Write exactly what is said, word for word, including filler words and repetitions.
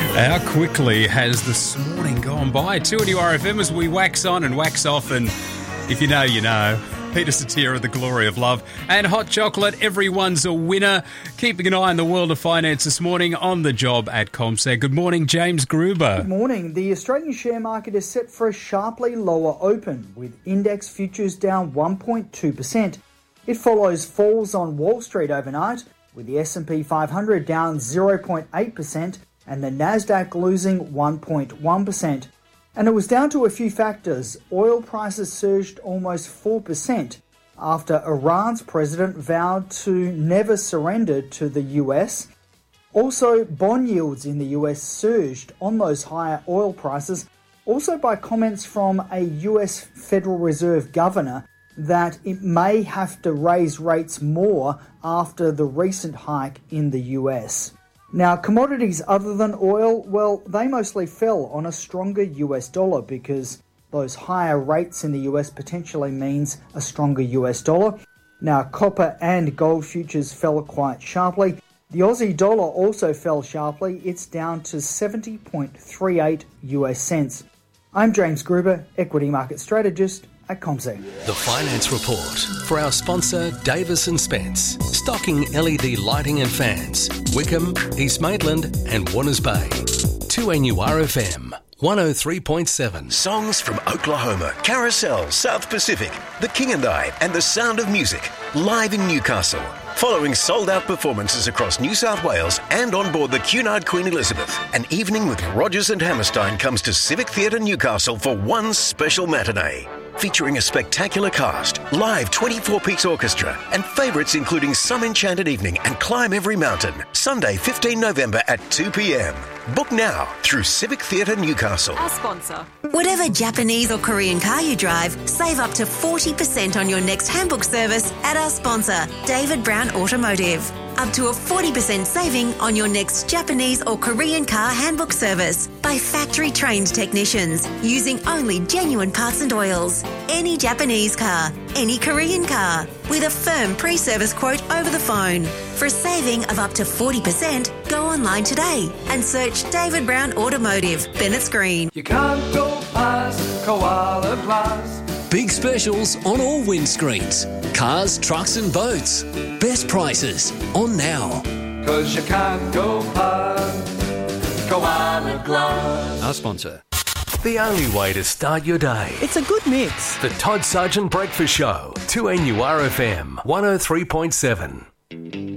How quickly has this morning gone by? two N U R F M as we wax on and wax off, and if you know, you know. Peter Satira, The Glory of Love, and Hot Chocolate, everyone's a winner. Keeping an eye on the world of finance this morning on the job at CommSec. Good morning, James Gruber. Good morning. The Australian share market is set for a sharply lower open, with index futures down one point two percent. It follows falls on Wall Street overnight, with the S and P five hundred down zero point eight percent and the Nasdaq losing one point one percent. And it was down to a few factors. Oil prices surged almost four percent after Iran's president vowed to never surrender to the U S. Also, bond yields in the U S surged on those higher oil prices, also by comments from a U S Federal Reserve governor that it may have to raise rates more after the recent hike in the U S. Now, commodities other than oil, well, they mostly fell on a stronger U S dollar because those higher rates in the U S potentially means a stronger U S dollar. Now, copper and gold futures fell quite sharply. The Aussie dollar also fell sharply. It's down to seventy point three eight U S cents. I'm James Gruber, Equity Market Strategist at CommSec. The Finance Report for our sponsor Davis and Spence, stocking L E D lighting and fans, Wickham, East Maitland and Warners Bay. two N U R F M one oh three point seven. Songs from Oklahoma, Carousel, South Pacific, The King and I, and The Sound of Music, live in Newcastle. Following sold-out performances across New South Wales and on board the Cunard Queen Elizabeth, an evening with Rogers and Hammerstein comes to Civic Theatre Newcastle for one special matinee. Featuring a spectacular cast, live twenty-four piece orchestra, and favourites including Some Enchanted Evening and Climb Every Mountain. Sunday, fifteenth November at two p.m. Book now through Civic Theatre Newcastle. Our sponsor. Whatever Japanese or Korean car you drive, save up to forty percent on your next handbook service at our sponsor, David Brown Automotive. Up to a forty percent saving on your next Japanese or Korean car handbook service by factory-trained technicians using only genuine parts and oils. Any Japanese car, any Korean car, with a firm pre-service quote over the phone. For a saving of up to forty percent, go online today and search David Brown Automotive, Bennett's Green. You can't go past Koala Glass. Big specials on all windscreens. Cars, trucks and boats. Best prices on now. Cause you can't go past Koala Glass. Our sponsor. The only way to start your day. It's a good mix. The Todd Sargent Breakfast Show. two N U R F M one oh three point seven.